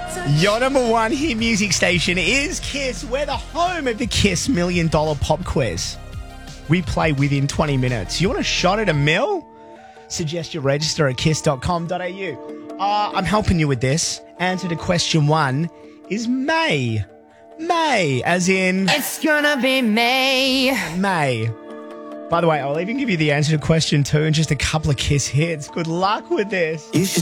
Your number one hit music station is Kiss. We're the home of the Kiss $1 Million Pop Quiz. We play within 20 minutes. You want a shot at $1 million? Suggest you register at kiss.com.au. I'm helping you with this. Answer to question 1 is May. May, as in... It's gonna be May. May. By the way, I'll even give you the answer to question 2 and just a couple of Kiss hits. Good luck with this.